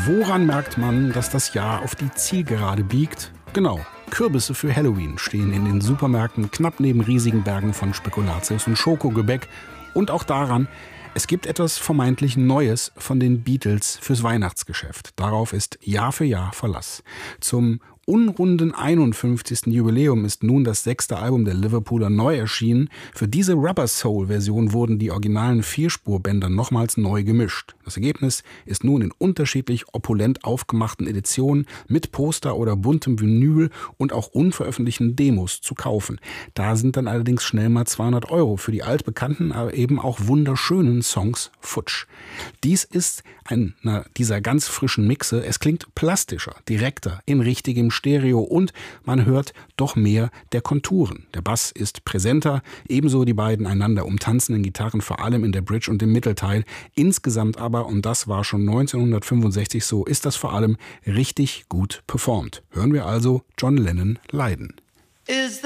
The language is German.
Woran merkt man, dass das Jahr auf die Zielgerade biegt? Genau, Kürbisse für Halloween stehen in den Supermärkten knapp neben riesigen Bergen von Spekulatius und Schokogebäck. Und auch daran, es gibt etwas vermeintlich Neues von den Beatles fürs Weihnachtsgeschäft. Darauf ist Jahr für Jahr Verlass. Zum unrunden 51. Jubiläum ist nun das 6. Album der Liverpooler neu erschienen. Für diese Rubber Soul-Version wurden die originalen 4-Spur-Bänder nochmals neu gemischt. Das Ergebnis ist nun in unterschiedlich opulent aufgemachten Editionen mit Poster oder buntem Vinyl und auch unveröffentlichten Demos zu kaufen. Da sind dann allerdings schnell mal 200 € für die altbekannten, aber eben auch wunderschönen Songs futsch. Dies ist einer dieser ganz frischen Mixe. Es klingt plastischer, direkter, in richtigem Stereo und man hört doch mehr der Konturen. Der Bass ist präsenter, ebenso die beiden einander umtanzenden Gitarren, vor allem in der Bridge und im Mittelteil. Insgesamt aber, und das war schon 1965 so, ist das vor allem richtig gut performt. Hören wir also John Lennon leiden.